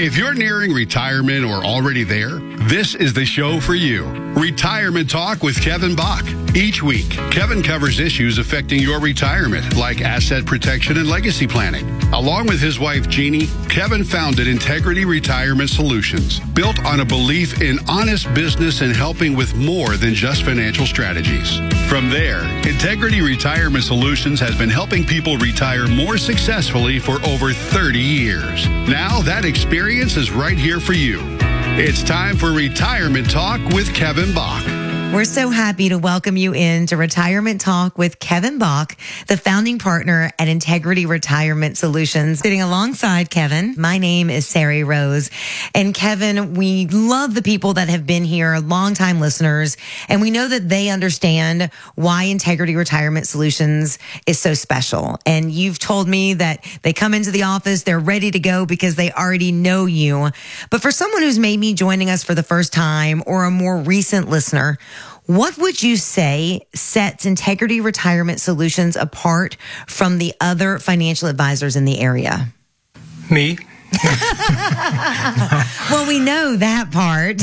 If you're nearing retirement or already there, this is the show for you. Retirement Talk with Kevin Bach. Each week, Kevin covers issues affecting your retirement, like asset protection and legacy planning. Along with his wife, Jeannie, Kevin founded Integrity Retirement Solutions, built on a belief in honest business and helping with more than just financial strategies. From there, Integrity Retirement Solutions has been helping people retire more successfully for over 30 years. Now that experience is right here for you. It's time for Retirement Talk with Kevin Bach. We're so happy to welcome you into Retirement Talk with Kevin Bach, the founding partner at Integrity Retirement Solutions. Sitting alongside Kevin, my name is Sari Rose. And Kevin, we love the people that have been here, longtime listeners, and we know that they understand why Integrity Retirement Solutions is so special. And you've told me that they come into the office, they're ready to go because they already know you. But for someone who's maybe joining us for the first time or a more recent listener, what would you say sets Integrity Retirement Solutions apart from the other financial advisors in the area? Me. Well, we know that part.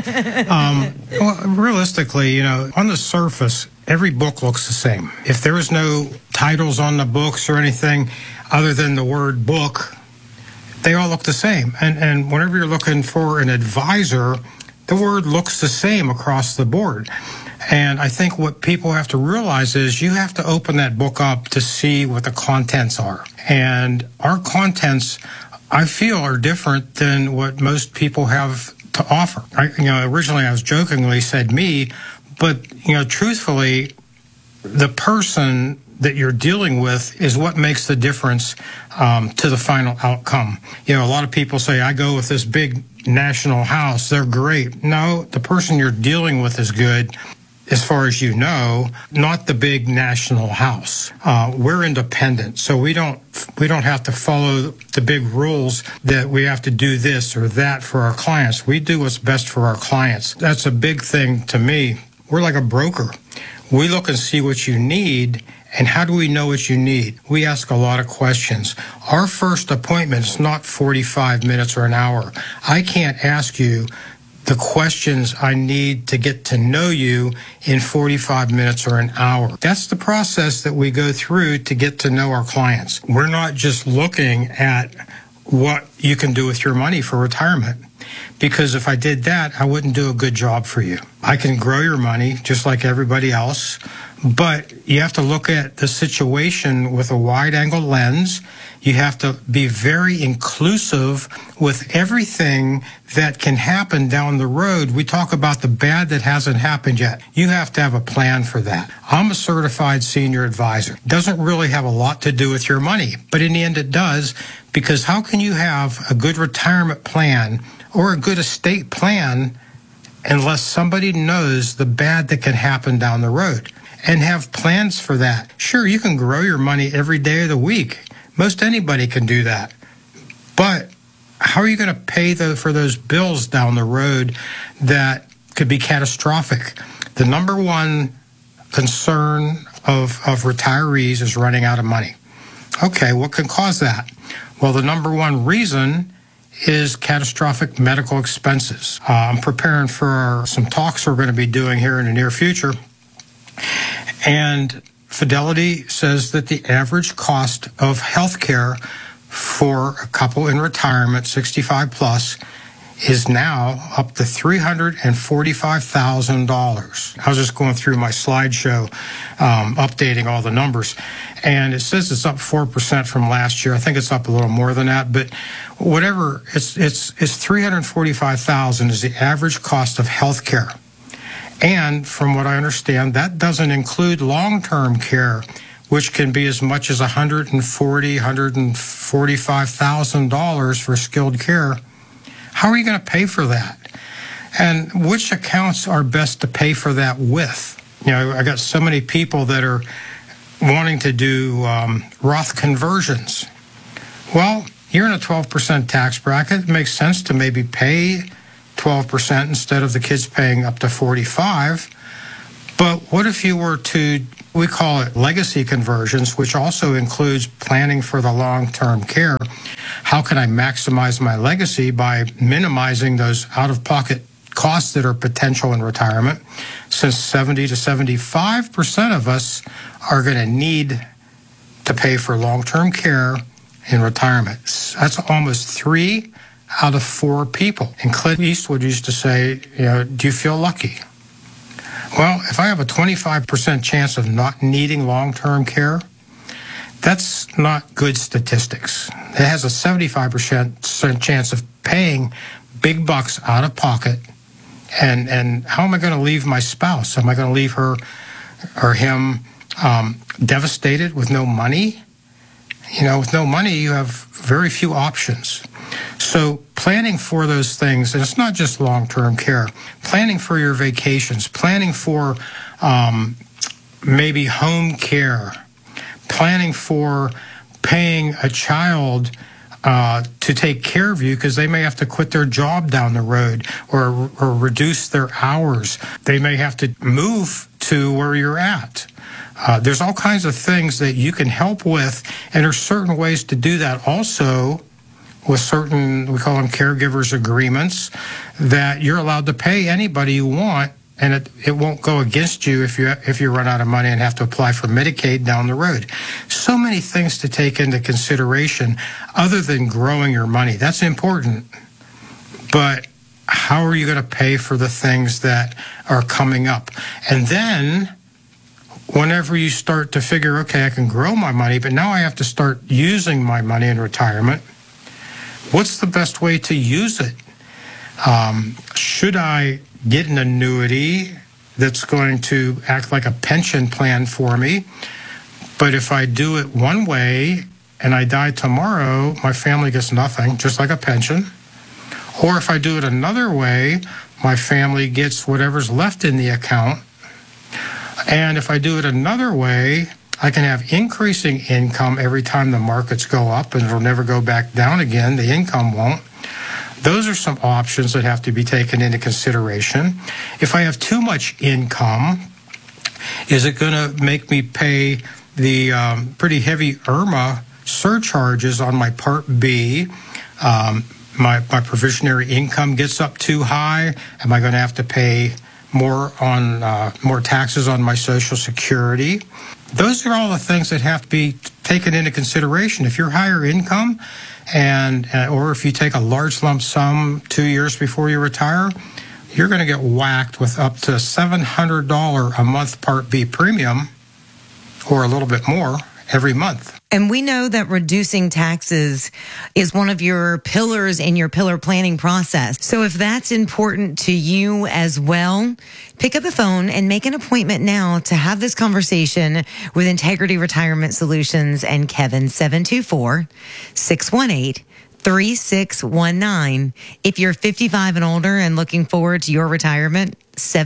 Yeah. Well, realistically, on the surface, every book looks the same. If there was no titles on the books or anything other than the word book, they all look the same. And whenever you're looking for an advisor, the word looks the same across the board. And I think what people have to realize is you have to open that book up to see what the contents are. And our contents, I feel, are different than what most people have to offer. Originally I was jokingly said me, but, truthfully, the person that you're dealing with is what makes the difference to the final outcome. A lot of people say, I go with this big national house, they're great. No, the person you're dealing with is good, as far as you know, not the big national house. We're independent, so we don't have to follow the big rules that we have to do this or that for our clients. We do what's best for our clients. That's a big thing to me. We're like a broker. We look and see what you need. And how do we know what you need? We ask a lot of questions. Our first appointment is not 45 minutes or an hour. I can't ask you the questions I need to get to know you in 45 minutes or an hour. That's the process that we go through to get to know our clients. We're not just looking at what you can do with your money for retirement. Because if I did that, I wouldn't do a good job for you. I can grow your money just like everybody else, but you have to look at the situation with a wide-angle lens. You have to be very inclusive with everything that can happen down the road. We talk about the bad that hasn't happened yet. You have to have a plan for that. I'm a certified senior advisor. Doesn't really have a lot to do with your money, but in the end it does, because how can you have a good retirement plan or a good estate plan unless somebody knows the bad that can happen down the road and have plans for that? Sure, you can grow your money every day of the week. Most anybody can do that. But how are you going to pay for those bills down the road that could be catastrophic? The number one concern of retirees is running out of money. Okay, what can cause that? Well, the number one reason is catastrophic medical expenses. I'm preparing for some talks we're going to be doing here in the near future. And Fidelity says that the average cost of health care for a couple in retirement, 65 plus, is now up to $345,000. I was just going through my slideshow, updating all the numbers, and it says it's up 4% from last year. I think it's up a little more than that, but whatever, it's $345,000 is the average cost of health care. And from what I understand, that doesn't include long-term care, which can be as much as $140,000, $145,000 for skilled care. How are you going to pay for that? And which accounts are best to pay for that with? I got so many people that are wanting to do Roth conversions. Well, you're in a 12% tax bracket. It makes sense to maybe pay 12% instead of the kids paying up to 45%. But what if you were to We call it legacy conversions, which also includes planning for the long-term care. How can I maximize my legacy by minimizing those out-of-pocket costs that are potential in retirement? Since 70 to 75% of us are going to need to pay for long-term care in retirement. That's almost 3 out of 4 people. And Clint Eastwood used to say, do you feel lucky? Well, if I have a 25% chance of not needing long-term care, that's not good statistics. It has a 75% chance of paying big bucks out of pocket. And how am I going to leave my spouse? Am I going to leave her or him devastated with no money? With no money, you have very few options. So planning for those things, and it's not just long-term care, planning for your vacations, planning for maybe home care, planning for paying a child to take care of you because they may have to quit their job down the road or reduce their hours. They may have to move to where you're at. There's all kinds of things that you can help with, and there's certain ways to do that also with certain, we call them caregivers agreements, that you're allowed to pay anybody you want, and it won't go against you if you run out of money and have to apply for Medicaid down the road. So many things to take into consideration other than growing your money. That's important, but how are you going to pay for the things that are coming up? And then whenever you start to figure, okay, I can grow my money, but now I have to start using my money in retirement, what's the best way to use it? Should I get an annuity that's going to act like a pension plan for me? But if I do it one way and I die tomorrow, my family gets nothing, just like a pension. Or if I do it another way, my family gets whatever's left in the account. And if I do it another way, I can have increasing income every time the markets go up, and it'll never go back down again. The income won't. Those are some options that have to be taken into consideration. If I have too much income, is it going to make me pay the pretty heavy IRMA surcharges on my Part B? My provisionary income gets up too high. Am I going to have to pay more taxes on my Social Security? Those are all the things that have to be taken into consideration. If you're higher income or if you take a large lump sum 2 years before you retire, you're going to get whacked with up to $700 a month Part B premium, or a little bit more every month. And we know that reducing taxes is one of your pillars in your pillar planning process. So if that's important to you as well, pick up the phone and make an appointment now to have this conversation with Integrity Retirement Solutions and Kevin. 724-618-3619. If you're 55 and older and looking forward to your retirement,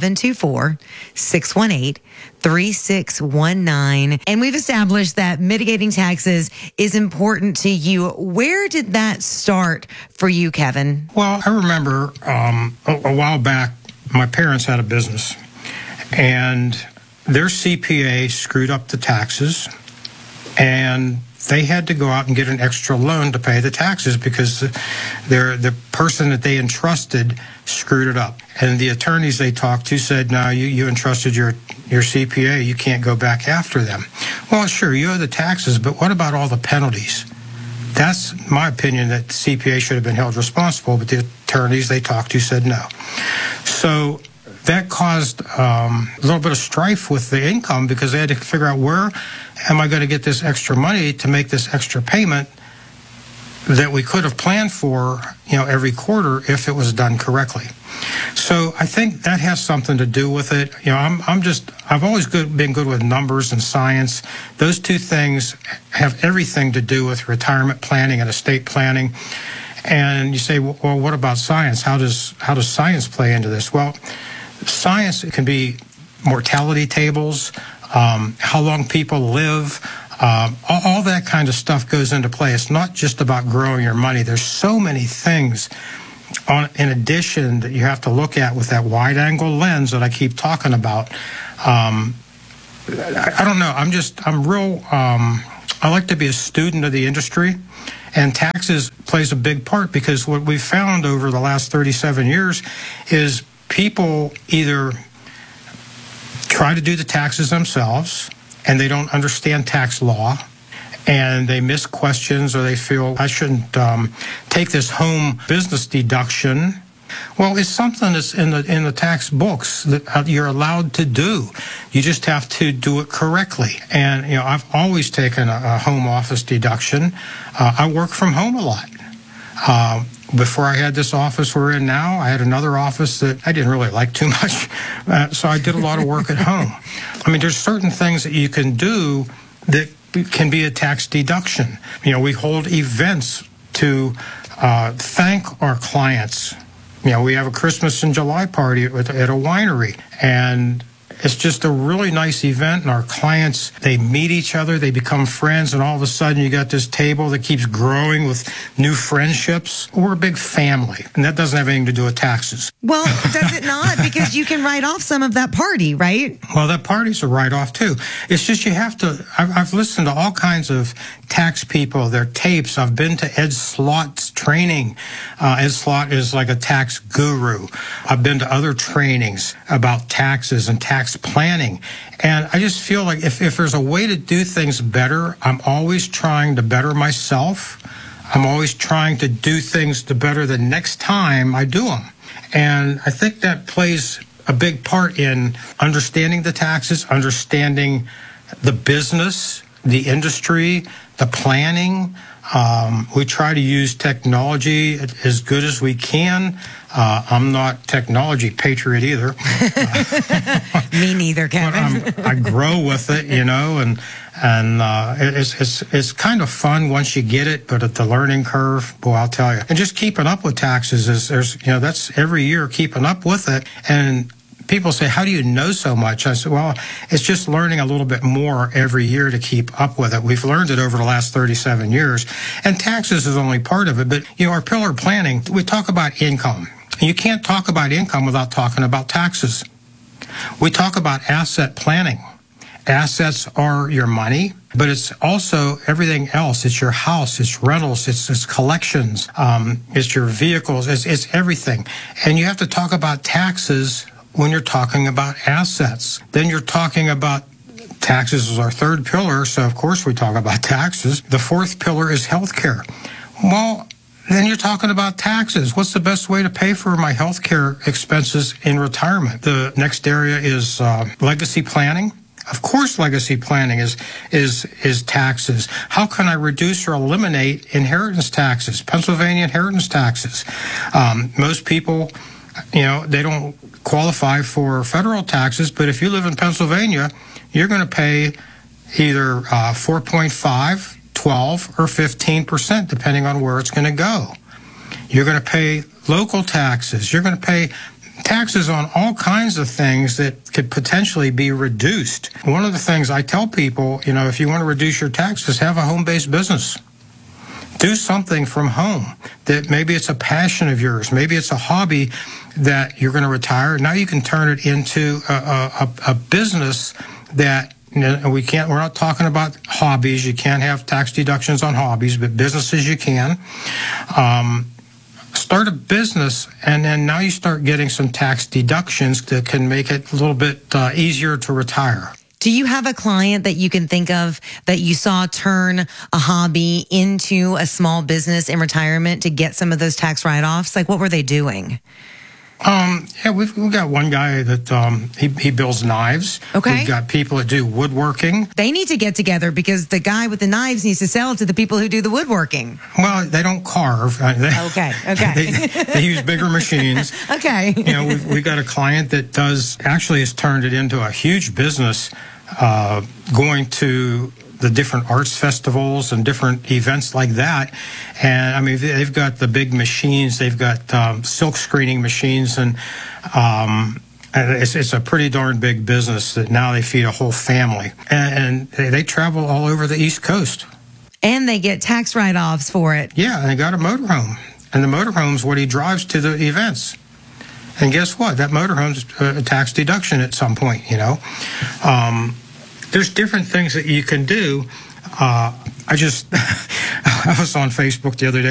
724-618-3619. And we've established that mitigating taxes is important to you. Where did that start for you, Kevin? Well, I remember a while back, my parents had a business, and their CPA screwed up the taxes, and they had to go out and get an extra loan to pay the taxes because the person that they entrusted screwed it up. And the attorneys they talked to said, no, you entrusted your CPA. You can't go back after them. Well, sure, you owe the taxes, but what about all the penalties? That's my opinion, that the CPA should have been held responsible, but the attorneys they talked to said no. So that caused a little bit of strife with the income because they had to figure out, where am I going to get this extra money to make this extra payment that we could have planned for, every quarter if it was done correctly. So I think that has something to do with it. I've always been good with numbers and science. Those two things have everything to do with retirement planning and estate planning. And you say, well, what about science? How does science play into this? Well, science can be mortality tables, how long people live, all that kind of stuff goes into play. It's not just about growing your money. There's so many things in addition that you have to look at with that wide-angle lens that I keep talking about. I don't know. I like to be a student of the industry, and taxes plays a big part, because what we've found over the last 37 years is people either try to do the taxes themselves and they don't understand tax law, and they miss questions, or they feel I shouldn't take this home business deduction. Well, it's something that's in the tax books that you're allowed to do. You just have to do it correctly. And I've always taken a home office deduction. I work from home a lot. Before I had this office we're in now, I had another office that I didn't really like too much, so I did a lot of work at home. I mean, there's certain things that you can do that can be a tax deduction. We hold events to thank our clients. We have a Christmas in July party at a winery, and it's just a really nice event, and our clients, they meet each other, they become friends, and all of a sudden you got this table that keeps growing with new friendships. We're a big family, and that doesn't have anything to do with taxes. Well, does it not? Because you can write off some of that party, right? Well, that party's a write-off, too. It's just you have to, I've listened to all kinds of tax people, their tapes. I've been to Ed Slott's training. Ed Slott is like a tax guru. I've been to other trainings about taxes and tax planning. And I just feel like if there's a way to do things better, I'm always trying to better myself. I'm always trying to do things to better the next time I do them. And I think that plays a big part in understanding the taxes, understanding the business, the industry, the planning. We try to use technology as good as we can. I'm not technology patriot either. Me neither, Kevin. But I grow with it, and it's kind of fun once you get it. But at the learning curve, boy, I'll tell you. And just keeping up with taxes that's every year keeping up with it. And people say, how do you know so much? I said, well, it's just learning a little bit more every year to keep up with it. We've learned it over the last 37 years, and taxes is only part of it. But, our pillar planning, we talk about income. And you can't talk about income without talking about taxes. We talk about asset planning. Assets are your money, but it's also everything else. It's your house, it's rentals, it's collections, it's your vehicles, it's everything. And you have to talk about taxes when you're talking about assets. Then you're talking about taxes is our third pillar, so of course we talk about taxes. The fourth pillar is healthcare. Well, then you're talking about taxes. What's the best way to pay for my healthcare expenses in retirement? The next area is legacy planning. Of course, legacy planning is taxes. How can I reduce or eliminate inheritance taxes, Pennsylvania inheritance taxes? Most people, they don't qualify for federal taxes, but if you live in Pennsylvania, you're going to pay either 4.5, 12, or 15%, depending on where it's going to go. You're going to pay local taxes. You're going to pay taxes on all kinds of things that could potentially be reduced. One of the things I tell people, if you want to reduce your taxes, have a home-based business. Do something from home that maybe it's a passion of yours. Maybe it's a hobby that you're going to retire. Now you can turn it into a business that we're not talking about hobbies. You can't have tax deductions on hobbies, but businesses you can. Start a business, and then now you start getting some tax deductions that can make it a little bit easier to retire. Do you have a client that you can think of that you saw turn a hobby into a small business in retirement to get some of those tax write-offs? Like, what were they doing? Yeah, we've got one guy that he builds knives. Okay. We've got people that do woodworking. They need to get together because the guy with the knives needs to sell it to the people who do the woodworking. Well, they don't carve. Okay. They use bigger machines. Okay. We've got a client that has turned it into a huge business, going to the different arts festivals and different events like that. And I mean, they've got the big machines. They've got silk screening machines, and it's a pretty darn big business that now they feed a whole family. And they travel all over the East Coast. And they get tax write-offs for it. Yeah, and they got a motorhome. And the motorhome's what he drives to the events. And guess what? That motorhome's a tax deduction at some point, there's different things that you can do. I was on Facebook the other day.